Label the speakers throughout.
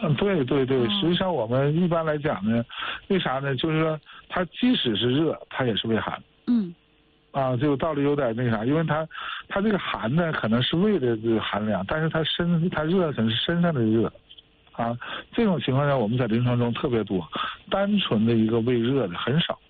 Speaker 1: 对对对，实际上我们一般来讲呢，为啥呢？就是说它即使是热，它也是胃寒。这个道理有点那啥，因为它这个寒呢，可能是胃的这个寒凉，但是它热可能是身上的热。这种情况下我们在临床中特别多，单纯的一个胃热的很少。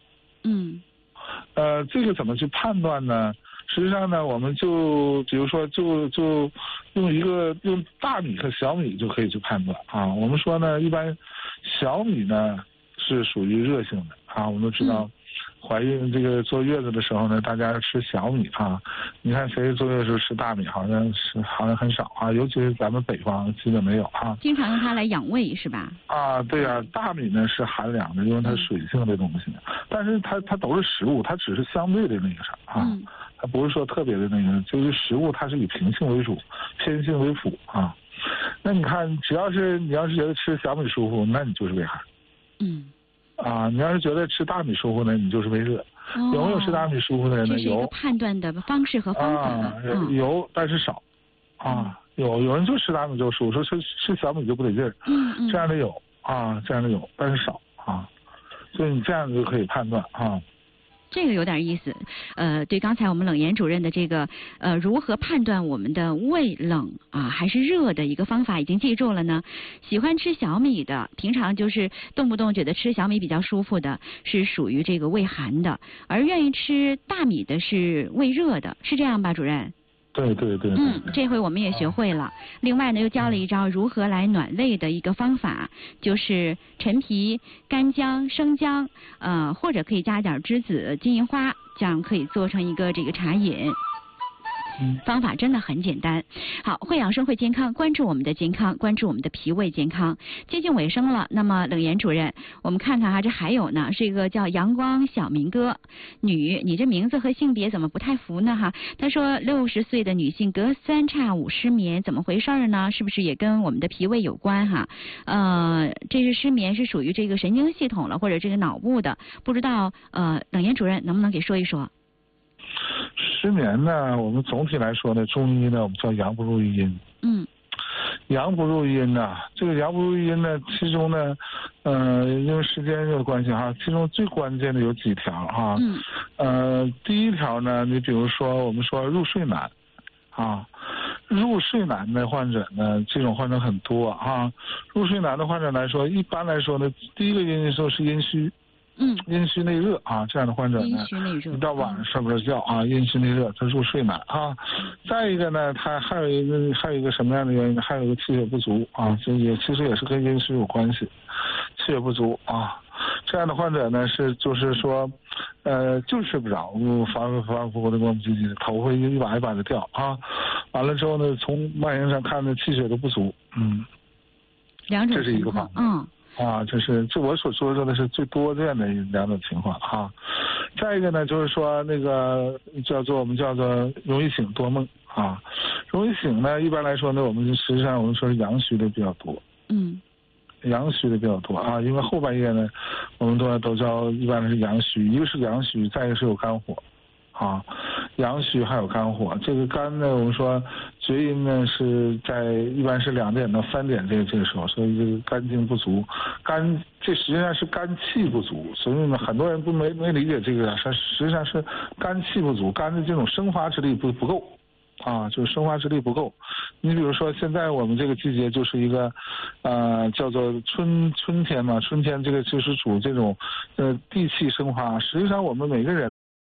Speaker 1: 这个怎么去判断呢？实际上呢，我们就比如说就用大米和小米就可以去判断我们说呢，一般小米呢是属于热性的我们都知道。怀孕这个坐月子的时候呢，大家吃小米你看谁坐月子时候吃大米，好像很少尤其是咱们北方基本没有
Speaker 2: 经常用它来养胃是吧？
Speaker 1: 对大米呢是寒凉的，因为它是水性的东西，但是它都是食物，它只是相对的那个啥它不是说特别的那个，就是食物它是以平性为主，偏性为辅那你看，你要是觉得吃小米舒服，那你就是胃寒。你要是觉得吃大米舒服呢，你就是胃热。有没有吃大米舒服的人呢？
Speaker 2: 这是一个判断的方式和方法
Speaker 1: 有，但是少有人就吃大米就舒服，说吃小米就不得劲儿。这样的有这样的有，但是少所以你这样就可以判断
Speaker 2: 这个有点意思，对，刚才我们冷言主任的这个如何判断我们的胃冷还是热的一个方法已经记住了呢？喜欢吃小米的，平常就是动不动觉得吃小米比较舒服的，是属于这个胃寒的，而愿意吃大米的是胃热的，是这样吧，主任？
Speaker 1: 对对对。
Speaker 2: 这回我们也学会了。另外呢，又教了一招如何来暖胃的一个方法，就是陈皮、干姜、生姜，或者可以加点栀子、金银花，这样可以做成一个这个茶饮。方法真的很简单。好，会养生会健康，关注我们的健康，关注我们的脾胃健康。接近尾声了，那么冷言主任，我们看看这还有呢，是一个叫阳光小明哥，女，你这名字和性别怎么不太符呢他说60岁的女性隔3差5失眠，怎么回事呢？是不是也跟我们的脾胃有关这是失眠是属于这个神经系统了，或者这个脑部的，不知道冷言主任能不能给说一说？
Speaker 1: 失眠呢，我们总体来说呢，中医呢我们叫阳不入阴。阳不入阴这个阳不入阴呢，其中呢因为时间有关系其中最关键的有几条第一条呢，你比如说我们说入睡难入睡难的患者呢，这种患者很多入睡难的患者来说，一般来说呢，第一个因素是阴虚。阴虚内热这样的患者呢，一到晚上睡不着觉阴虚内热，他入睡难再一个呢，他还有一个什么样的原因呢？还有一个气血不足这其实也是跟阴虚有关系，气血不足这样的患者呢就是说就是睡不着，反反复复的磨磨唧唧的，头会一把一把的掉完了之后呢，从外形上看呢，气血都不足这是一个方面这我所说的是最多见的两种情况再一个呢，就是说那个我们叫做容易醒多梦容易醒呢，一般来说呢，我们实际上我们说是阳虚的比较多阳虚的比较多因为后半夜呢，我们都叫一般是阳虚，一个是阳虚，再一个是有肝火阳虚还有肝火，这个肝呢，我们说厥阴呢是在一般是2点到3点这个时候，所以这个肝经不足，这实际上是肝气不足，所以呢，很多人没理解这个，实际上是肝气不足，肝的这种生发之力不够就是生发之力不够。你比如说现在我们这个季节就是一个叫做春天嘛，春天这个就是主这种地气生发，实际上我们每个人